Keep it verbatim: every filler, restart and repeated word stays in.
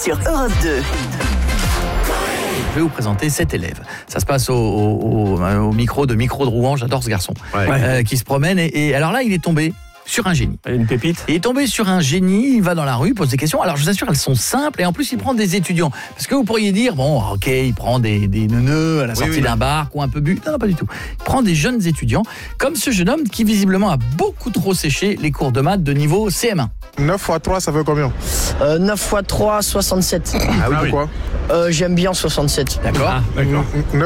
sur Europe deux. Je vais vous présenter cet élève. Ça se passe au, au, au, au micro de Micro de Rouen, j'adore ce garçon, Ouais. euh, qui se promène. Et, et alors là, il est tombé sur un génie. Une pépite. Il est tombé sur un génie, il va dans la rue, pose des questions. Alors je vous assure, elles sont simples et en plus il prend des étudiants. Parce que vous pourriez dire, bon ok, il prend des, des neuneux à la sortie oui, d'un bar ou un peu bu. Non, non, pas du tout. Il prend des jeunes étudiants, comme ce jeune homme qui visiblement a beaucoup trop séché les cours de maths de niveau C M un. neuf fois trois, ça fait combien? Euh, neuf fois trois, soixante-sept. Ah oui, pourquoi? Euh, j'aime bien soixante-sept. D'accord. Ah, d'accord.